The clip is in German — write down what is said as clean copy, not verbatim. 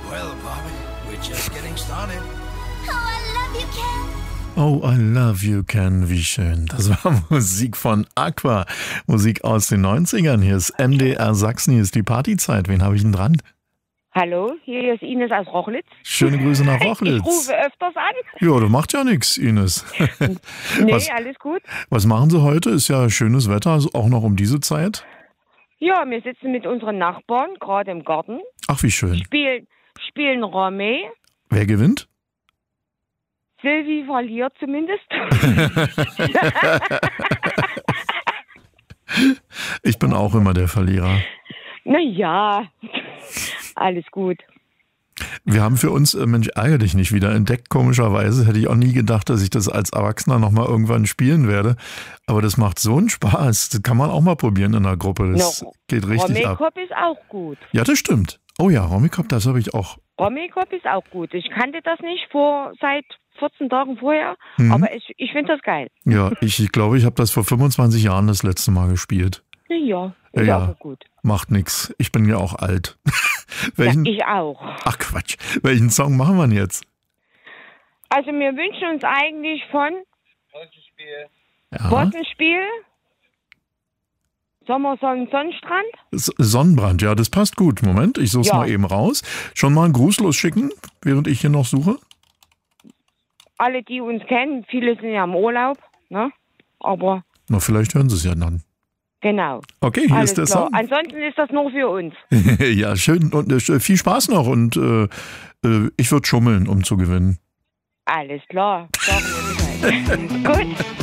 Well, Bobby, we're just getting started. Oh, I love you, Ken. Oh, I love you, Ken. Wie schön. Das war Musik von Aqua. Musik aus den 90ern. Hier ist MDR Sachsen. Hier ist die Partyzeit. Wen habe ich denn dran? Hallo, hier ist Ines aus Rochlitz. Schöne Grüße nach Rochlitz. Ich rufe öfters an. Ja, das macht ja nichts, Ines. Nee, Was- alles gut. Was machen Sie heute? Ist ja schönes Wetter, also auch noch um diese Zeit. Ja, wir sitzen mit unseren Nachbarn gerade im Garten, Ach, wie schön. spielen Ramee. Wer gewinnt? Sylvie verliert zumindest. Ich bin auch immer der Verlierer. Naja, alles gut. Wir haben für uns, Mensch, ärgere dich nicht, wieder entdeckt. Komischerweise hätte ich auch nie gedacht, dass ich das als Erwachsener nochmal irgendwann spielen werde. Aber das macht so einen Spaß. Das kann man auch mal probieren in einer Gruppe. Das geht richtig ab. Ramee-Kopf ist auch gut. Ja, das stimmt. Oh ja, Romikop, das habe ich auch. Ramee-Kopf ist auch gut. Ich kannte das nicht seit 14 Tagen vorher, aber ich finde das geil. Ja, ich glaube, ich habe das vor 25 Jahren das letzte Mal gespielt. Ja, ist Ja. auch gut. Macht nix. Ich bin ja auch alt. Ja, Welchen? ich auch. Ach Quatsch. Welchen Song machen wir denn jetzt? Also wir wünschen uns eigentlich von Ja. Bossenspiel, Sommersonnen, Sonnenstrand. Sonnenbrand, ja, das passt gut. Moment, ich suche es Ja. mal eben raus. Schon mal einen Gruß losschicken, während ich hier noch suche? Alle, die uns kennen, viele sind ja im Urlaub, ne? Aber Na, vielleicht hören Sie es ja dann. genau. Okay, hier Alles ist der klar. Song. Ansonsten ist das nur für uns. Ja, schön und viel Spaß noch und ich würde schummeln, um zu gewinnen. Alles klar. Sagen wir Bescheid. Gut.